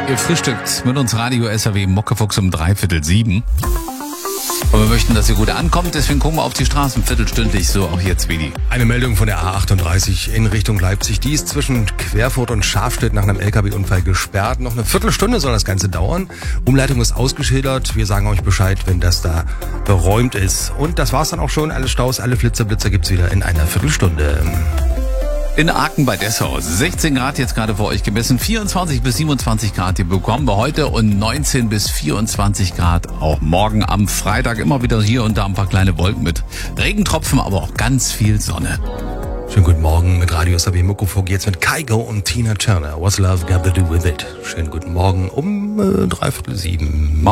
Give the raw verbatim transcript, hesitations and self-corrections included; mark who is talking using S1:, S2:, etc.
S1: Ihr frühstückt mit uns Radio S R W Muckefuchs um dreiviertel sieben. Und wir möchten, dass ihr gut ankommt, deswegen gucken wir auf die Straßen viertelstündlich, so auch jetzt, Willi.
S2: Eine Meldung von der A achtunddreißig in Richtung Leipzig. Die ist zwischen Querfurt und Schafstedt nach einem L K W-Unfall gesperrt. Noch eine Viertelstunde soll das Ganze dauern. Umleitung ist ausgeschildert. Wir sagen euch Bescheid, wenn das da beräumt ist. Und das war's dann auch schon. Alle Staus, alle Flitzer-Blitzer gibt's wieder in einer Viertelstunde.
S1: In Aachen bei Dessau, sechzehn Grad jetzt gerade für euch gemessen, vierundzwanzig bis siebenundzwanzig Grad, die bekommen wir heute und neunzehn bis vierundzwanzig Grad auch morgen am Freitag. Immer wieder hier und da ein paar kleine Wolken mit Regentropfen, aber auch ganz viel Sonne.
S2: Schönen guten Morgen mit Radio S R W Muckefuchs, jetzt mit Kygo und Tina Turner. What's Love Got to Do With It? Schönen guten Morgen um äh, dreiviertel sieben.